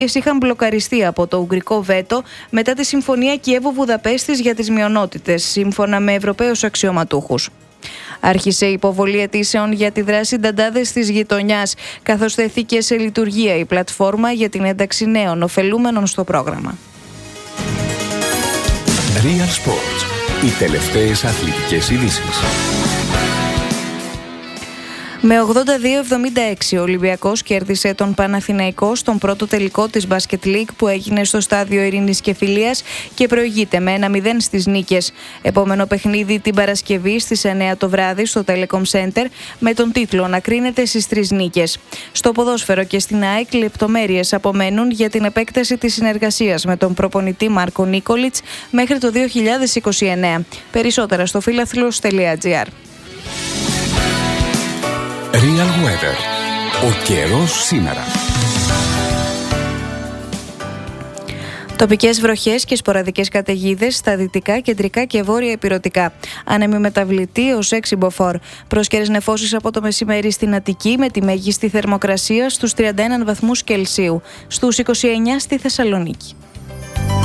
είχαν μπλοκαριστεί από το ουγγρικό βέτο μετά τη Συμφωνία Κιέβου-Βουδαπέστης για τις μειονότητες, σύμφωνα με Ευρωπαίους αξιωματούχους. Άρχισε η υποβολή αιτήσεων για τη δράση Νταντάδες της γειτονιάς, καθώς τέθηκε σε λειτουργία η πλατφόρμα για την ένταξη νέων ωφελούμενων στο πρόγραμμα. Real Sports. Οι τελευταίες αθλητικές ειδήσεις. Με 82-76 ο Ολυμπιακός κέρδισε τον Παναθηναϊκό στον πρώτο τελικό της Basket League που έγινε στο στάδιο Ειρήνης και Φιλίας και προηγείται με 1-0 στις νίκες. Επόμενο παιχνίδι την Παρασκευή στις 9 το βράδυ στο Telecom Center με τον τίτλο να κρίνεται στις 3 νίκες. Στο ποδόσφαιρο και στην ΑΕΚ λεπτομέρειες απομένουν για την επέκταση της συνεργασίας με τον προπονητή Μάρκο Νίκολιτς μέχρι το 2029. Περισσότερα στο philathlos.gr. Real Weather. Ο καιρός σήμερα. Τοπικές βροχές και σποραδικές καταιγίδες στα δυτικά, κεντρικά και βόρεια ηπειρωτικά. Άνεμη μεταβλητή ως 6 μποφόρ. Πρόσκαιρες νεφώσεις από το μεσημέρι στην Αττική με τη μέγιστη θερμοκρασία στους 31 βαθμούς Κελσίου. Στους 29 στη Θεσσαλονίκη.